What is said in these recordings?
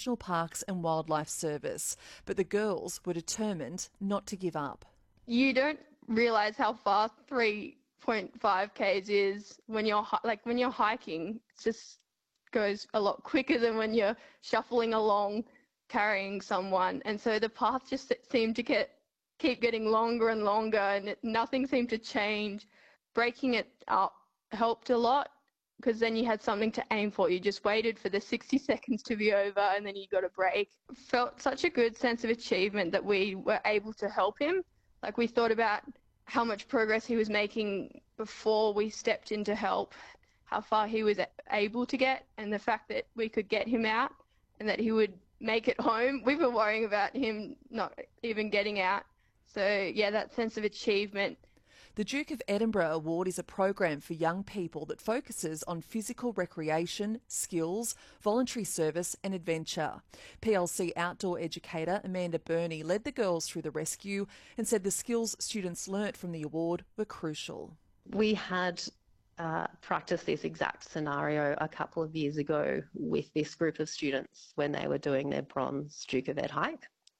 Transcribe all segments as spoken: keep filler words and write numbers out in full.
National Parks and Wildlife Service, but the girls were determined not to give up. You don't realise how far three point five kays is when you're hi- like when you're hiking. It just goes a lot quicker than when you're shuffling along carrying someone, and so the path just seemed to get keep getting longer and longer, and it, nothing seemed to change. Breaking it up helped a lot, because then you had something to aim for. You just waited for the sixty seconds to be over and then you got a break. Felt such a good sense of achievement that we were able to help him. Like, we thought about how much progress he was making before we stepped in to help, how far he was able to get, and the fact that we could get him out and that he would make it home. We were worrying about him not even getting out. So yeah, that sense of achievement. The Duke of Edinburgh Award is a program for young people that focuses on physical recreation, skills, voluntary service and adventure. P L C outdoor educator Amanda Burney led the girls through the rescue and said the skills students learnt from the award were crucial. We had uh, practiced this exact scenario a couple of years ago with this group of students when they were doing their bronze Duke of Ed hike.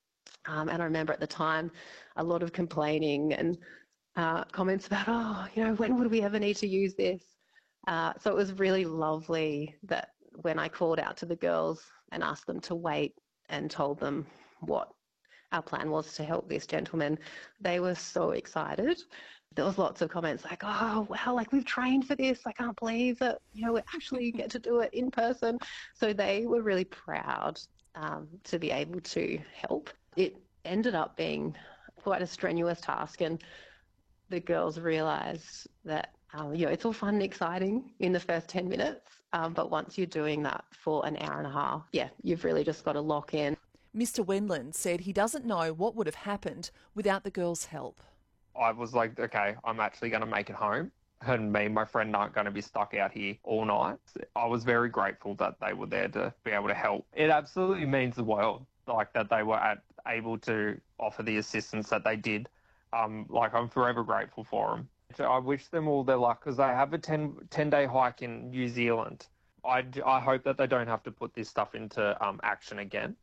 Um, and I remember at the time a lot of complaining and Uh, comments about, oh, you know, when would we ever need to use this? Uh, so it was really lovely that when I called out to the girls and asked them to wait and told them what our plan was to help this gentleman, they were so excited. There was lots of comments like, oh, wow, like we've trained for this. I can't believe that, you know, we actually get to do it in person. So they were really proud um, to be able to help. It ended up being quite a strenuous task, and the girls realised that um, you know, it's all fun and exciting in the first ten minutes, um, but once you're doing that for an hour and a half, yeah, you've really just got to lock in. Mister Wendland said he doesn't know what would have happened without the girls' help. I was like, okay, I'm actually going to make it home, and me and my friend aren't going to be stuck out here all night. I was very grateful that they were there to be able to help. It absolutely means the world, like, that they were at, able to offer the assistance that they did. Um, like, I'm forever grateful for them. I wish them all their luck, because they have a ten, ten-day hike in New Zealand. I, I hope that they don't have to put this stuff into um, action again,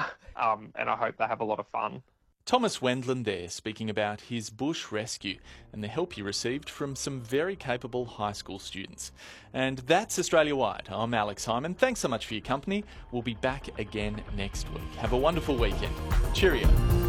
um, and I hope they have a lot of fun. Thomas Wendland there, speaking about his bush rescue and the help he received from some very capable high school students. And that's Australia-wide. I'm Alex Hyman. Thanks so much for your company. We'll be back again next week. Have a wonderful weekend. Cheerio.